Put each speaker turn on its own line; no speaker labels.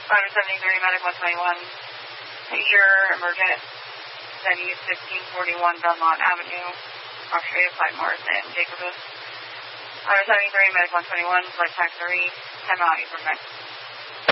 573 Medic 121. Pager, emergent, venue 1641 Belmont Avenue, Australia, Clyde Morris, and Jacobus. 573 Medic 121, flight tax 3, 10 mile east from Mexico.